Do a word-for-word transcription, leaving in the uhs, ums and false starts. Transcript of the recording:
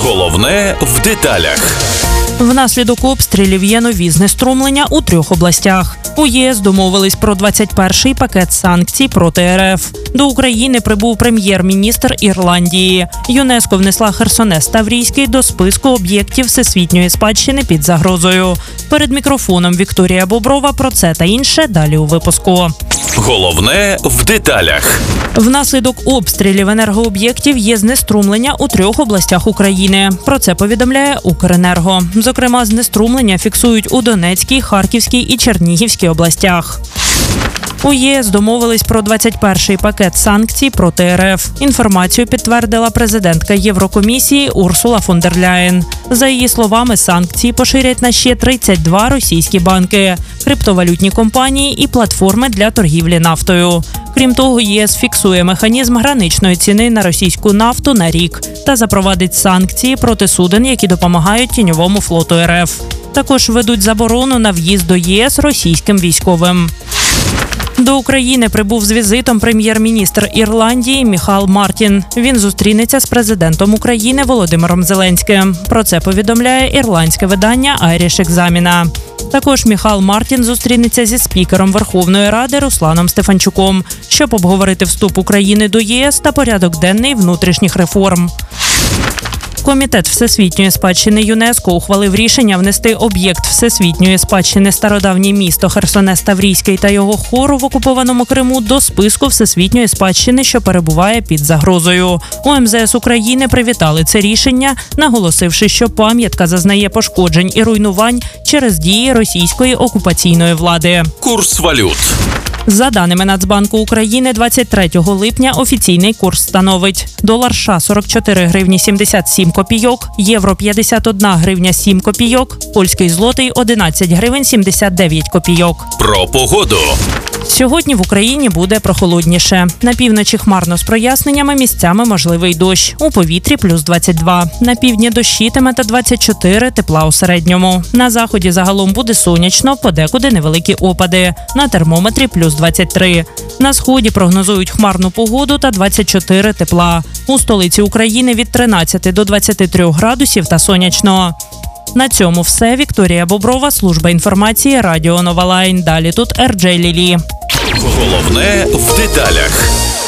Головне в деталях. Внаслідок обстрілів є нові знеструмлення у трьох областях. У ЄС домовились про двадцять перший пакет санкцій проти РФ. До України прибув прем'єр-міністр Ірландії. ЮНЕСКО внесла Херсонес Таврійський до списку об'єктів всесвітньої спадщини під загрозою. Перед мікрофоном Вікторія Боброва про це та інше далі у випуску. Головне в деталях. Внаслідок обстрілів енергооб'єктів є знеструмлення у трьох областях України. Про це повідомляє Укренерго. Зокрема, знеструмлення фіксують у Донецькій, Харківській і Чернігівській областях. У ЄС домовились про двадцять перший пакет санкцій проти РФ. Інформацію підтвердила президентка Єврокомісії Урсула фон дер Ляєн. За її словами, санкції поширять на ще тридцять два російські банки, криптовалютні компанії і платформи для торгівлі нафтою. Крім того, ЄС фіксує механізм граничної ціни на російську нафту на рік та запровадить санкції проти суден, які допомагають тіньовому флоту РФ. Також введуть заборону на в'їзд до ЄС російським військовим. До України прибув з візитом прем'єр-міністр Ірландії Міхал Мартін. Він зустрінеться з президентом України Володимиром Зеленським. Про це повідомляє ірландське видання Irish Examiner. Також Міхал Мартін зустрінеться зі спікером Верховної Ради Русланом Стефанчуком, щоб обговорити вступ України до ЄС та порядок денний внутрішніх реформ. Комітет всесвітньої спадщини ЮНЕСКО ухвалив рішення внести об'єкт всесвітньої спадщини стародавнє місто Херсонес Таврійський та його хору в окупованому Криму до списку всесвітньої спадщини, що перебуває під загрозою. У ем зе ес України привітали це рішення, наголосивши, що пам'ятка зазнає пошкоджень і руйнувань через дії російської окупаційної влади. Курс валют. За даними Нацбанку України, двадцять третього липня офіційний курс становить: долар США – сорок чотири гривні сімдесят сім копійок, євро – п'ятдесят одна гривня сім копійок, польський злотий – одинадцять гривень сімдесят дев'ять копійок. Про погоду. Сьогодні в Україні буде прохолодніше. На півночі хмарно з проясненнями, місцями можливий дощ. У повітрі плюс двадцять два. На півдні дощитиме та двадцять чотири, тепла у середньому. На заході загалом буде сонячно, подекуди невеликі опади. На термометрі плюс двадцять три. На сході прогнозують хмарну погоду та двадцять чотири тепла. У столиці України від тринадцяти до двадцяти трьох градусів та сонячно. На цьому все. Вікторія Боброва, служба інформації, Радіо Нова Лайн. Далі тут Ер Джей Лілі. Головне в деталях.